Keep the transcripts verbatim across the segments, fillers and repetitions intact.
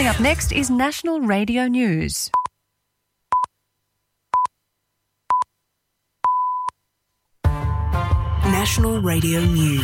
Coming up next is National Radio News. National Radio News.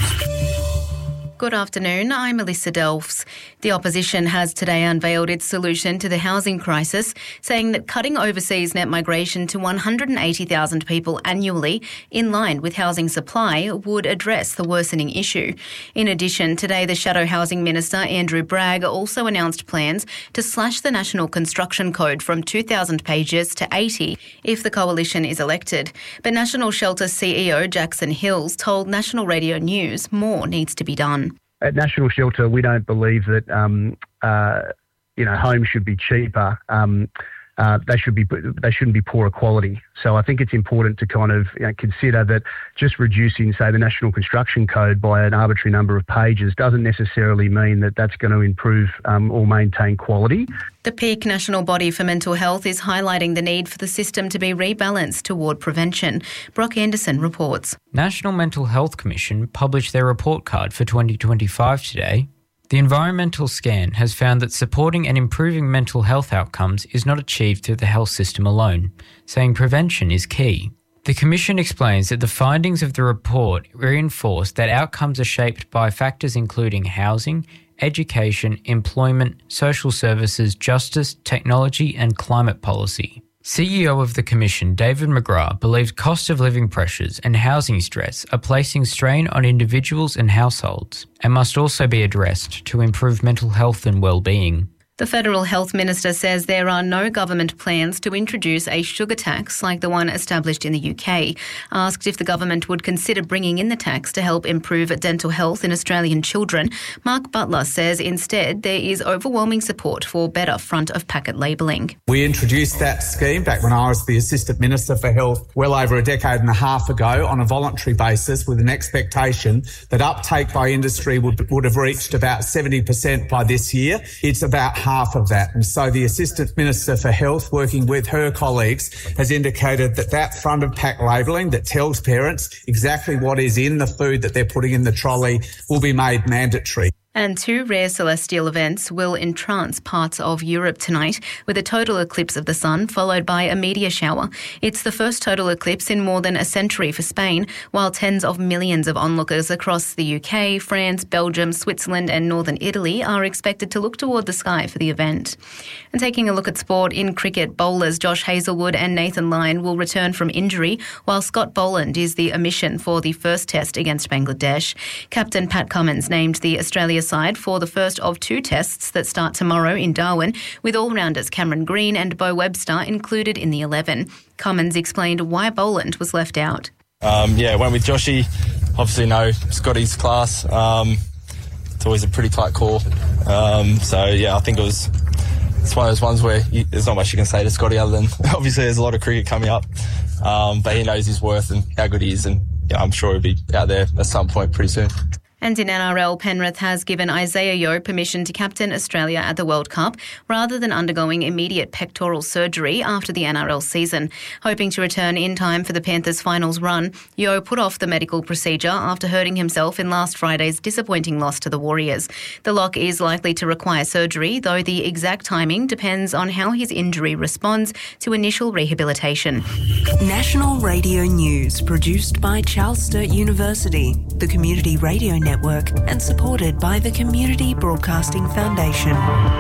Good afternoon, I'm Melissa Delfs. The opposition has today unveiled its solution to the housing crisis, saying that cutting overseas net migration to one hundred eighty thousand people annually, in line with housing supply, would address the worsening issue. In addition, today the Shadow Housing Minister, Andrew Bragg, also announced plans to slash the National Construction Code from two thousand pages to eighty if the coalition is elected. But National Shelter C E O Jackson Hills told National Radio News more needs to be done. At National Shelter, we don't believe that um, uh, you know homes should be cheaper. Um, uh, they should be they shouldn't be poorer quality. So I think it's important to kind of you know, consider that just reducing, say, the National Construction Code by an arbitrary number of pages doesn't necessarily mean that that's going to improve um, or maintain quality. The Peak National Body for Mental Health is highlighting the need for the system to be rebalanced toward prevention. Brock Anderson reports. National Mental Health Commission published their report card for twenty twenty-five today. The environmental scan has found that supporting and improving mental health outcomes is not achieved through the health system alone, saying prevention is key. The Commission explains that the findings of the report reinforce that outcomes are shaped by factors including housing, education, employment, social services, justice, technology and climate policy. C E O of the Commission, David McGrath, believes cost of living pressures and housing stress are placing strain on individuals and households and must also be addressed to improve mental health and well-being. The Federal Health Minister says there are no government plans to introduce a sugar tax like the one established in the U K. Asked if the government would consider bringing in the tax to help improve dental health in Australian children, Mark Butler says instead there is overwhelming support for better front-of-packet labelling. We introduced that scheme back when I was the Assistant Minister for Health well over a decade and a half ago on a voluntary basis with an expectation that uptake by industry would, would have reached about seventy percent by this year. It's about half of that. And so the Assistant Minister for Health, working with her colleagues, has indicated that that front of pack labelling that tells parents exactly what is in the food that they're putting in the trolley will be made mandatory. And two rare celestial events will entrance parts of Europe tonight, with a total eclipse of the sun followed by a meteor shower. It's the first total eclipse in more than a century for Spain, while tens of millions of onlookers across the U K, France, Belgium, Switzerland and northern Italy are expected to look toward the sky for the event. And taking a look at sport, in cricket, bowlers Josh Hazlewood and Nathan Lyon will return from injury, while Scott Boland is the omission for the first test against Bangladesh. Captain Pat Cummins named the Australia side for the first of two tests that start tomorrow in Darwin, with all-rounders Cameron Green and Bo Webster included in the eleven. Cummins explained why Boland was left out. Um, yeah, went with Joshy. Obviously know Scotty's class. Um, it's always a pretty tight call. Um, so, yeah, I think it was... It's one of those ones where you, there's not much you can say to Scotty other than obviously there's a lot of cricket coming up, um, but he knows his worth and how good he is, and yeah, I'm sure he'll be out there at some point pretty soon. And in N R L, Penrith has given Isaiah Yeo permission to captain Australia at the World Cup rather than undergoing immediate pectoral surgery after the N R L season. Hoping to return in time for the Panthers' finals run, Yeo put off the medical procedure after hurting himself in last Friday's disappointing loss to the Warriors. The lock is likely to require surgery, though the exact timing depends on how his injury responds to initial rehabilitation. National Radio News, produced by Charles Sturt University, the Community Radio Network, and supported by the Community Broadcasting Foundation.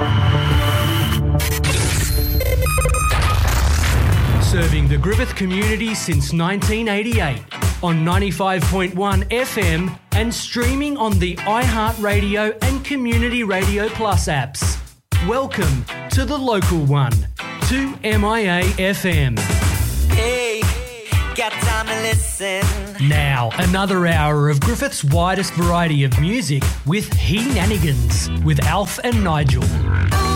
Serving the Griffith community since nineteen eighty-eight on ninety-five point one F M and streaming on the iHeartRadio and Community Radio Plus apps. Welcome to the local one, two M I A F M. Hey, got time to listen. Now, another hour of Griffith's widest variety of music with He Nanigans with Alf and Nigel.